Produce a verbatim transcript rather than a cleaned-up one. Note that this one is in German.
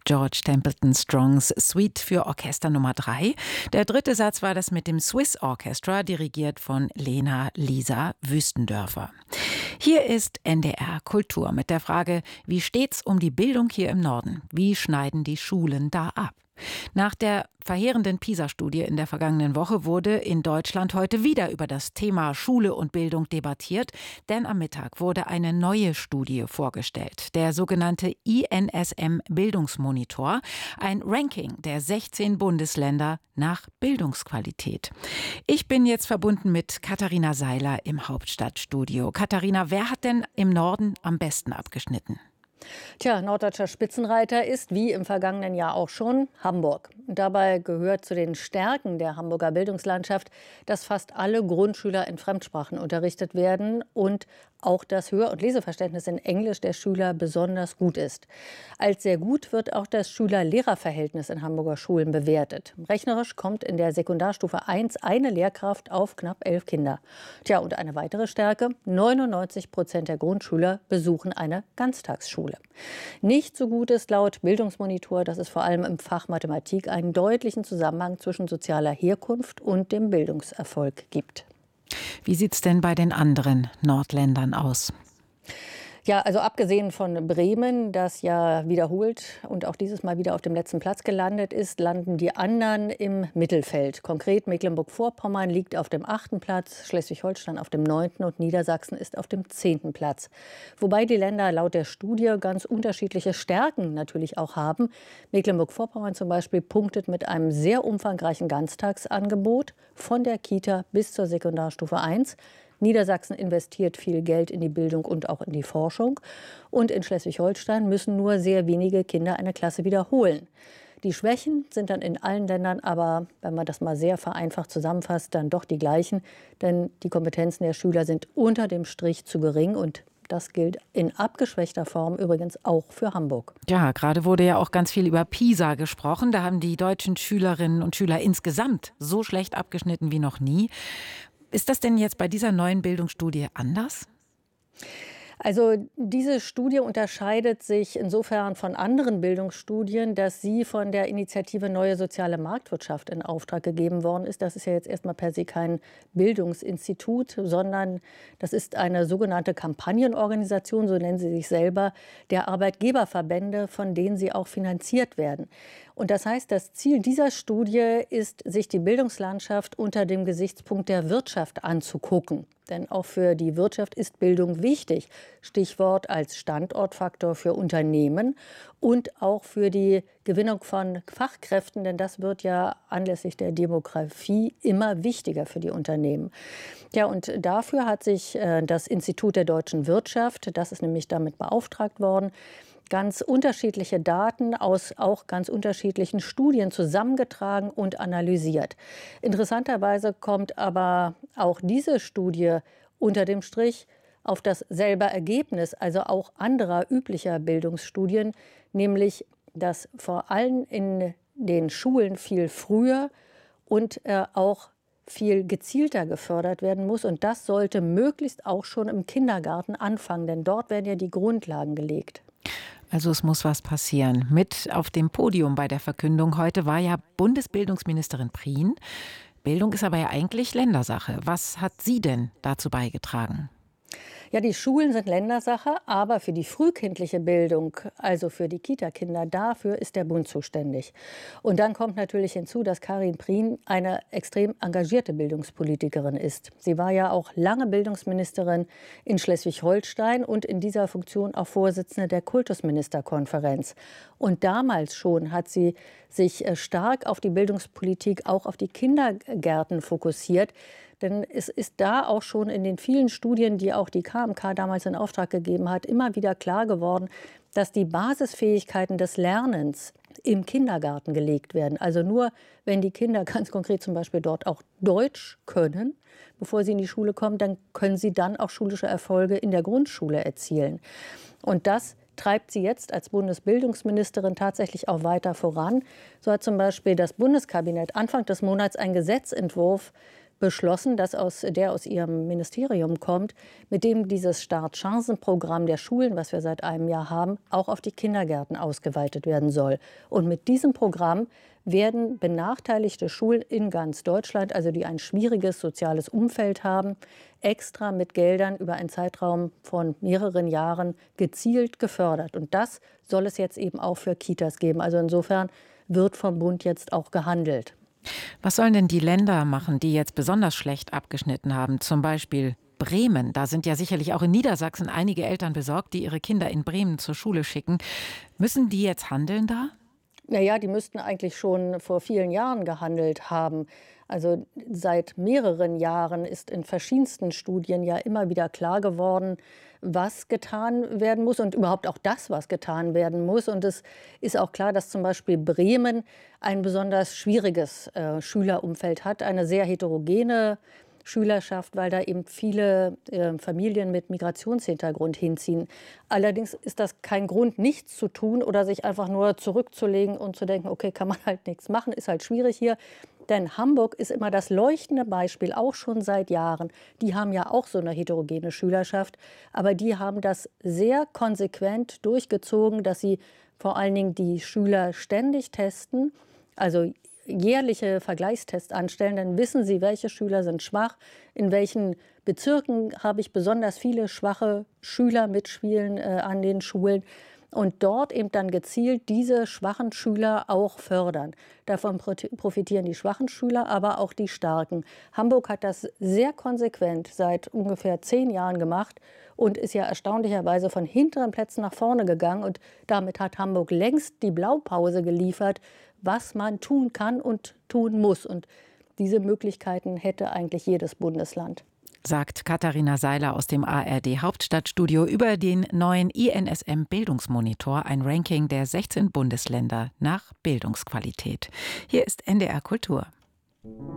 George Templeton Strongs Suite für Orchester Nummer drei. Der dritte Satz war das mit dem Swiss Orchestra, dirigiert von Lena Lisa Wüstendörfer. Hier ist N D R Kultur mit der Frage, wie steht's um die Bildung hier im Norden? Wie schneiden die Schulen da ab? Nach der verheerenden PISA-Studie in der vergangenen Woche wurde in Deutschland heute wieder über das Thema Schule und Bildung debattiert, denn am Mittag wurde eine neue Studie vorgestellt, der sogenannte I N S M-Bildungsmonitor, ein Ranking der sechzehn Bundesländer nach Bildungsqualität. Ich bin jetzt verbunden mit Katharina Seiler im Hauptstadtstudio. Katharina, wer hat denn im Norden am besten abgeschnitten? Tja, norddeutscher Spitzenreiter ist, wie im vergangenen Jahr auch schon, Hamburg. Und dabei gehört zu den Stärken der Hamburger Bildungslandschaft, dass fast alle Grundschüler in Fremdsprachen unterrichtet werden und auch das Hör- und Leseverständnis in Englisch der Schüler besonders gut ist. Als sehr gut wird auch das Schüler-Lehrer-Verhältnis in Hamburger Schulen bewertet. Rechnerisch kommt in der Sekundarstufe eins eine Lehrkraft auf knapp elf Kinder. Tja, und eine weitere Stärke: neunundneunzig Prozent der Grundschüler besuchen eine Ganztagsschule. Nicht so gut ist laut Bildungsmonitor, dass es vor allem im Fach Mathematik einen deutlichen Zusammenhang zwischen sozialer Herkunft und dem Bildungserfolg gibt. Wie sieht es denn bei den anderen Nordländern aus? Ja, also abgesehen von Bremen, das ja wiederholt und auch dieses Mal wieder auf dem letzten Platz gelandet ist, landen die anderen im Mittelfeld. Konkret Mecklenburg-Vorpommern liegt auf dem achten Platz, Schleswig-Holstein auf dem neunten und Niedersachsen ist auf dem zehnten Platz. Wobei die Länder laut der Studie ganz unterschiedliche Stärken natürlich auch haben. Mecklenburg-Vorpommern zum Beispiel punktet mit einem sehr umfangreichen Ganztagsangebot von der Kita bis zur Sekundarstufe eins. Niedersachsen investiert viel Geld in die Bildung und auch in die Forschung. Und in Schleswig-Holstein müssen nur sehr wenige Kinder eine Klasse wiederholen. Die Schwächen sind dann in allen Ländern aber, wenn man das mal sehr vereinfacht zusammenfasst, dann doch die gleichen. Denn die Kompetenzen der Schüler sind unter dem Strich zu gering und das gilt in abgeschwächter Form übrigens auch für Hamburg. Ja, gerade wurde ja auch ganz viel über PISA gesprochen. Da haben die deutschen Schülerinnen und Schüler insgesamt so schlecht abgeschnitten wie noch nie. Ist das denn jetzt bei dieser neuen Bildungsstudie anders? Also diese Studie unterscheidet sich insofern von anderen Bildungsstudien, dass sie von der Initiative Neue Soziale Marktwirtschaft in Auftrag gegeben worden ist. Das ist ja jetzt erstmal per se kein Bildungsinstitut, sondern das ist eine sogenannte Kampagnenorganisation, so nennen sie sich selber, der Arbeitgeberverbände, von denen sie auch finanziert werden. Und das heißt, das Ziel dieser Studie ist, sich die Bildungslandschaft unter dem Gesichtspunkt der Wirtschaft anzugucken. Denn auch für die Wirtschaft ist Bildung wichtig. Stichwort als Standortfaktor für Unternehmen und auch für die Gewinnung von Fachkräften. Denn das wird ja anlässlich der Demografie immer wichtiger für die Unternehmen. Ja, und dafür hat sich äh, das Institut der deutschen Wirtschaft, das ist nämlich damit beauftragt worden, ganz unterschiedliche Daten aus auch ganz unterschiedlichen Studien zusammengetragen und analysiert. Interessanterweise kommt aber auch diese Studie unter dem Strich auf dasselbe Ergebnis, also auch anderer üblicher Bildungsstudien, nämlich dass vor allem in den Schulen viel früher und äh, auch viel gezielter gefördert werden muss. Und das sollte möglichst auch schon im Kindergarten anfangen, denn dort werden ja die Grundlagen gelegt. Also es muss was passieren. Mit auf dem Podium bei der Verkündung heute war ja Bundesbildungsministerin Prien. Bildung ist aber ja eigentlich Ländersache. Was hat sie denn dazu beigetragen? Ja, die Schulen sind Ländersache, aber für die frühkindliche Bildung, also für die Kita-Kinder, dafür ist der Bund zuständig. Und dann kommt natürlich hinzu, dass Karin Prien eine extrem engagierte Bildungspolitikerin ist. Sie war ja auch lange Bildungsministerin in Schleswig-Holstein und in dieser Funktion auch Vorsitzende der Kultusministerkonferenz. Und damals schon hat sie sich stark auf die Bildungspolitik, auch auf die Kindergärten fokussiert. Denn es ist da auch schon in den vielen Studien, die auch die K M K damals in Auftrag gegeben hat, immer wieder klar geworden, dass die Basisfähigkeiten des Lernens im Kindergarten gelegt werden. Also nur, wenn die Kinder ganz konkret zum Beispiel dort auch Deutsch können, bevor sie in die Schule kommen, dann können sie dann auch schulische Erfolge in der Grundschule erzielen. Und das treibt sie jetzt als Bundesbildungsministerin tatsächlich auch weiter voran. So hat zum Beispiel das Bundeskabinett Anfang des Monats einen Gesetzentwurf beschlossen, das aus, der aus ihrem Ministerium kommt, mit dem dieses Startchancenprogramm der Schulen, was wir seit einem Jahr haben, auch auf die Kindergärten ausgeweitet werden soll. Und mit diesem Programm werden benachteiligte Schulen in ganz Deutschland, also die ein schwieriges soziales Umfeld haben, extra mit Geldern über einen Zeitraum von mehreren Jahren gezielt gefördert. Und das soll es jetzt eben auch für Kitas geben. Also insofern wird vom Bund jetzt auch gehandelt. Was sollen denn die Länder machen, die jetzt besonders schlecht abgeschnitten haben? Zum Beispiel Bremen. Da sind ja sicherlich auch in Niedersachsen einige Eltern besorgt, die ihre Kinder in Bremen zur Schule schicken. Müssen die jetzt handeln da? Naja, die müssten eigentlich schon vor vielen Jahren gehandelt haben. Also seit mehreren Jahren ist in verschiedensten Studien ja immer wieder klar geworden, was getan werden muss und überhaupt auch das, was getan werden muss. Und es ist auch klar, dass zum Beispiel Bremen ein besonders schwieriges äh, Schülerumfeld hat, eine sehr heterogene Schülerschaft, weil da eben viele äh, Familien mit Migrationshintergrund hinziehen. Allerdings ist das kein Grund, nichts zu tun oder sich einfach nur zurückzulegen und zu denken, okay, kann man halt nichts machen, ist halt schwierig hier. Denn Hamburg ist immer das leuchtende Beispiel, auch schon seit Jahren. Die haben ja auch so eine heterogene Schülerschaft, aber die haben das sehr konsequent durchgezogen, dass sie vor allen Dingen die Schüler ständig testen, also jährliche Vergleichstests anstellen, dann wissen sie, welche Schüler sind schwach, in welchen Bezirken habe ich besonders viele schwache Schüler mitspielen äh, an den Schulen und dort eben dann gezielt diese schwachen Schüler auch fördern. Davon profitieren die schwachen Schüler, aber auch die starken. Hamburg hat das sehr konsequent seit ungefähr zehn Jahren gemacht und ist ja erstaunlicherweise von hinteren Plätzen nach vorne gegangen. Und damit hat Hamburg längst die Blaupause geliefert, was man tun kann und tun muss. Und diese Möglichkeiten hätte eigentlich jedes Bundesland. Sagt Katharina Seiler aus dem A R D Hauptstadtstudio über den neuen I N S M-Bildungsmonitor, ein Ranking der sechzehn Bundesländer nach Bildungsqualität. Hier ist N D R Kultur.